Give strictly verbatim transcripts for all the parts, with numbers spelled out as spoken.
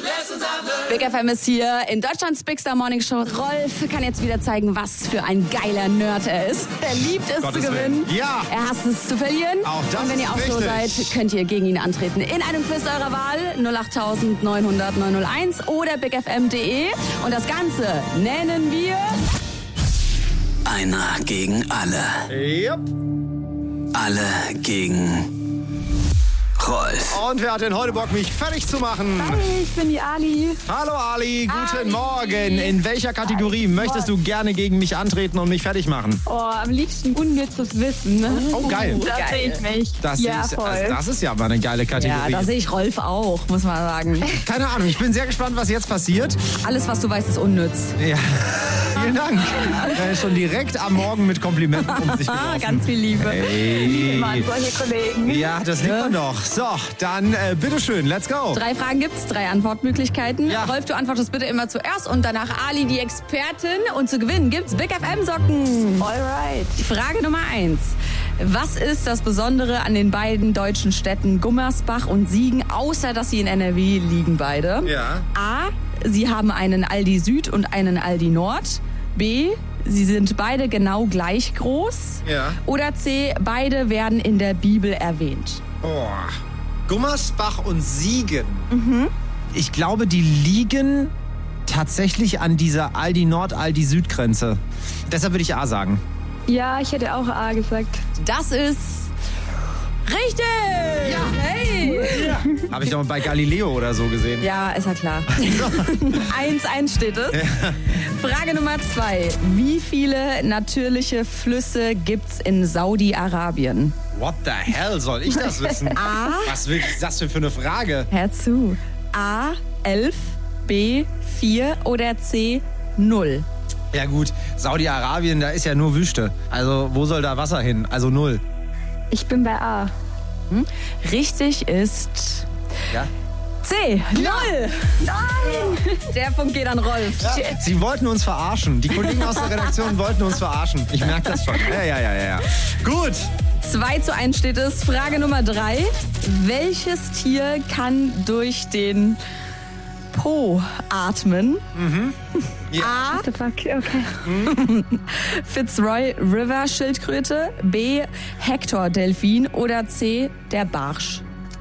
Big F M ist hier in Deutschlands Big Star Morning Show. Rolf kann jetzt wieder zeigen, was für ein geiler Nerd er ist. Er liebt es Gottes zu gewinnen. Willen. Ja. Er hasst es zu verlieren. Auch das Und wenn ihr ist auch so richtig. seid, könnt ihr gegen ihn antreten. In einem Quiz eurer Wahl. null acht neun null null neun null eins oder big f m punkt d e. Und das Ganze nennen wir... Einer gegen alle. Yep. Alle gegen Rolf. Und wer hat denn heute Bock, mich fertig zu machen? Hi, ich bin die Ali. Hallo Ali, guten Ali. Morgen. In welcher Kategorie möchtest du gerne gegen mich antreten und mich fertig machen? Oh, am liebsten unnützes Wissen. Ne? Oh, geil. Da Geil. sehe ich mich. Das, ja, ist, voll. also das ist ja mal eine geile Ja, Kategorie. da sehe ich Rolf auch, muss man sagen. Keine Ahnung, ich bin sehr gespannt, was jetzt passiert. Alles, was du weißt, ist unnütz. Ja, vielen Dank. Er ist schon direkt am Morgen mit Komplimenten um sich Ah, geworfen. ganz viel Liebe. Hey. Mann, solche Kollegen. Ja, das liegt man doch. So, dann äh, bitteschön, let's go. Drei Fragen gibt's, drei Antwortmöglichkeiten. Ja. Rolf, du antwortest bitte immer zuerst und danach Ali, die Expertin. Und zu gewinnen gibt's Big F M Socken. Alright. Frage Nummer eins. Was ist das Besondere an den beiden deutschen Städten Gummersbach und Siegen, außer dass sie in N R W liegen beide? Ja. A. Sie haben einen Aldi Süd und einen Aldi Nord. B. Sie sind beide genau gleich groß. Ja. Oder C. Beide werden in der Bibel erwähnt. Oh. Gummersbach und Siegen. Ich glaube, die liegen tatsächlich an dieser Aldi Nord, Aldi Süd Grenze. Deshalb würde ich A sagen. Ja, ich hätte auch A gesagt. Das ist richtig! Ja. Hey! Habe ich doch bei Galileo oder so gesehen. Ja, ist ja klar. eins eins steht es. Frage Nummer zwei. Wie viele natürliche Flüsse gibt's in Saudi-Arabien? What the hell soll ich das wissen? A. Was ist das für eine Frage? Hör zu. A. elf, B. vier oder C. null. Ja gut, Saudi-Arabien, da ist ja nur Wüste. Also wo soll da Wasser hin? Also null. Ich bin bei A. Richtig ist Ja? C. null. Nein! Der Punkt geht an Rolf. Sie wollten uns verarschen. Die Kollegen aus der Redaktion wollten uns verarschen. Ich merke das schon. Ja, ja, ja, ja, ja. Gut. zwei zu eins steht es. Frage Nummer drei. Welches Tier kann durch den Po atmen? A. What the fuck? Okay. Fitzroy River Schildkröte, B. Hector Delfin oder C. der Barsch?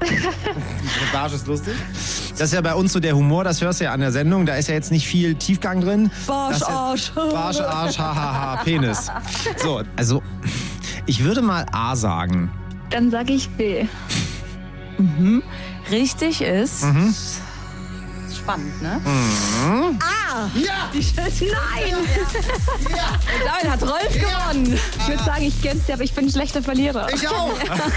Der Barsch ist lustig. Das ist ja bei uns so der Humor, das hörst du ja an der Sendung. Da ist ja jetzt nicht viel Tiefgang drin. Barsch, Das ist ja- Arsch. Barsch, Arsch, hahaha, Penis. So, also ich würde mal A sagen. Dann sage ich B. Richtig ist... Mhm. Spannend, ne? Ah! Ja! Die Schild- Nein! Und damit hat Rolf gewonnen. Ich würde sagen, ich gönn's dir, aber ich bin ein schlechter Verlierer. Ich auch!